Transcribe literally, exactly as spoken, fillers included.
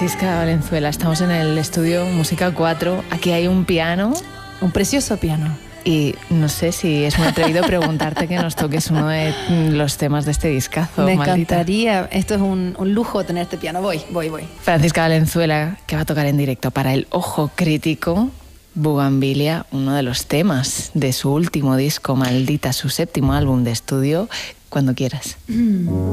Francisca Valenzuela, estamos en el estudio Música cuatro. Aquí hay un piano. Un precioso piano. Y no sé si es muy atrevido preguntarte que nos toques uno de los temas de este discazo. Me Maldita. encantaría. Esto es un, un lujo tener este piano. Voy, voy, voy. Francisca Valenzuela, que va a tocar en directo para el Ojo Crítico, Bugambilia, uno de los temas de su último disco, Maldita, su séptimo álbum de estudio. Cuando quieras. Mm.